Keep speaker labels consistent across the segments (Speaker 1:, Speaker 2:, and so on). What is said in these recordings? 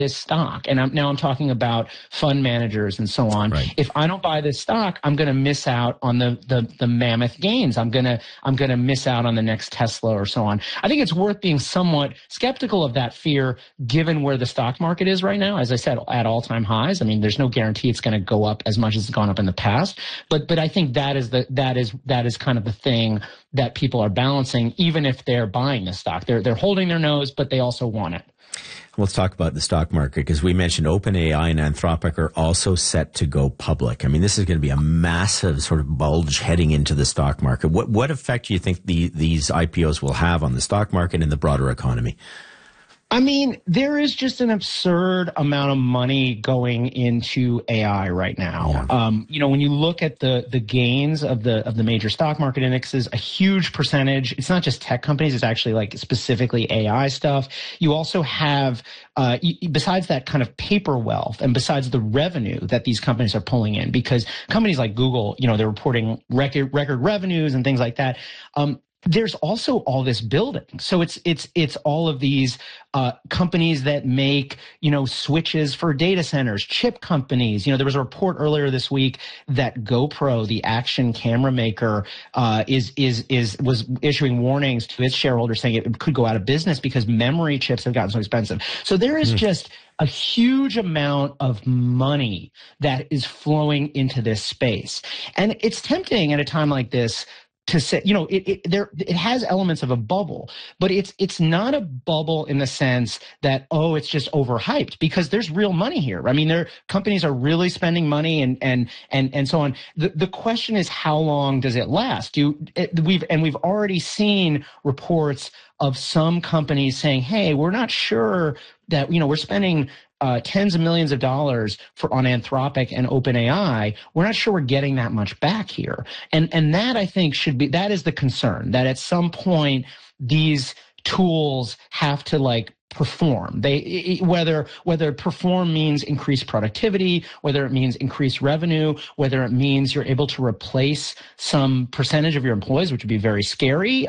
Speaker 1: this stock, and I'm talking about fund managers and so on.
Speaker 2: Right.
Speaker 1: If I don't buy this stock, I'm going to miss out on the mammoth gains. I'm going to miss out on the next Tesla or so on. I think it's worth being somewhat skeptical of that fear, given where the stock market is right now. As I said, at all-time highs. I mean, there's no guarantee it's going to go up as much as it's gone up in the past. But I think that is kind of the thing that people are balancing, even if they're buying the stock. They're holding their nose, but they also want it.
Speaker 2: Let's talk about the stock market, because we mentioned OpenAI and Anthropic are also set to go public. I mean, this is going to be a massive sort of bulge heading into the stock market. What effect do you think these IPOs will have on the stock market and the broader economy?
Speaker 1: I mean, there is just an absurd amount of money going into AI right now.
Speaker 2: Yeah.
Speaker 1: When you look at the gains of the major stock market indexes, a huge percentage, it's not just tech companies, it's actually like specifically AI stuff. You also have, besides that kind of paper wealth and besides the revenue that these companies are pulling in, because companies like Google, they're reporting record revenues and things like that. There's also all this building. So it's all of these companies that make, switches for data centers, chip companies. There was a report earlier this week that GoPro, the action camera maker, was issuing warnings to its shareholders saying it could go out of business because memory chips have gotten so expensive. So there is just a huge amount of money that is flowing into this space. And it's tempting at a time like this to say, it has elements of a bubble, but it's not a bubble in the sense that, it's just overhyped, because there's real money here. I mean, companies are really spending money and so on. The question is, how long does it last? We've already seen reports of some companies saying, hey, we're not sure that, we're spending tens of millions of dollars on Anthropic and OpenAI. We're not sure we're getting that much back here. And that, I think, that is the concern, that at some point these tools have to perform. Whether perform means increased productivity, whether it means increased revenue, whether it means you're able to replace some percentage of your employees, which would be very scary.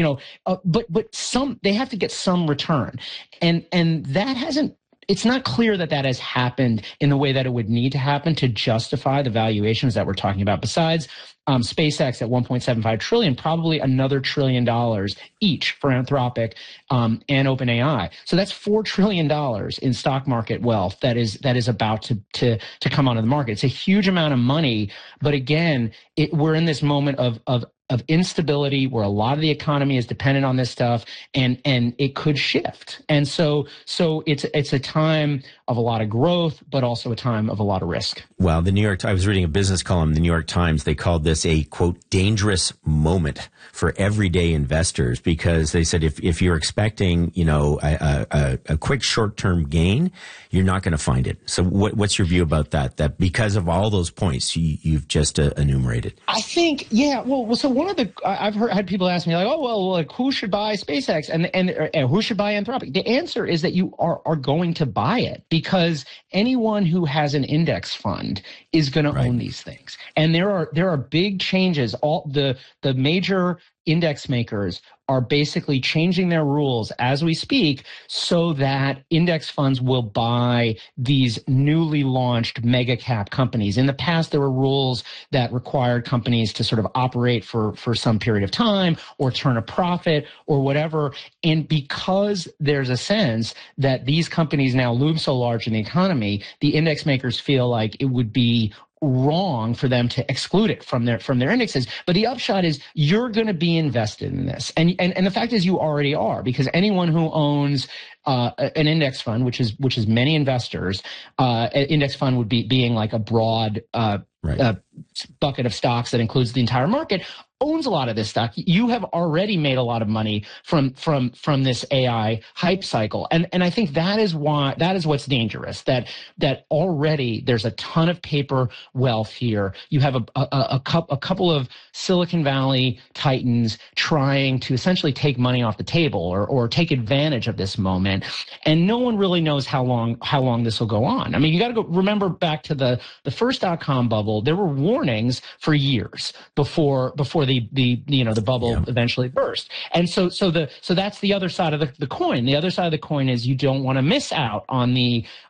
Speaker 1: But they have to get some return, and that hasn't. It's not clear that has happened in the way that it would need to happen to justify the valuations that we're talking about. Besides SpaceX at $1.75 trillion, probably another $1 trillion each for Anthropic and OpenAI. So that's $4 trillion in stock market wealth that is about to come onto the market. It's a huge amount of money, but again, we're in this moment of instability where a lot of the economy is dependent on this stuff, and it could shift. And so it's a time of a lot of growth, but also a time of a lot of risk.
Speaker 2: Well, I was reading a business column in the New York Times. They called this a, quote, dangerous moment for everyday investors, because they said if you're expecting, a quick short-term gain, you're not going to find it. So what's your view about that? That because of all those points you've just enumerated?
Speaker 1: I think, yeah. Well, so one of the I've had people ask me who should buy SpaceX and who should buy Anthropic? The answer is that you are going to buy it, because anyone who has an index fund is going to own these things. And there are big changes. All the major index makers are basically changing their rules as we speak so that index funds will buy these newly launched mega cap companies. In the past, there were rules that required companies to sort of operate for some period of time or turn a profit or whatever. And because there's a sense that these companies now loom so large in the economy, the index makers feel like it would be wrong for them to exclude it from their indexes. But the upshot is you're going to be invested in this. And the fact is you already are, because anyone who owns an index fund, which is many investors, an index fund would be being like a broad bucket of stocks that includes the entire market, owns a lot of this stock. You have already made a lot of money from this AI hype cycle. And I think that is what's dangerous, that already there's a ton of paper wealth here. You have a couple of Silicon Valley titans trying to essentially take money off the table or take advantage of this moment. And no one really knows how long this will go on. I mean, you got to remember back to the first .com bubble. There were warnings for years before the bubble eventually burst. And so that's the other side of the coin. The other side of the coin is you don't want to miss out on the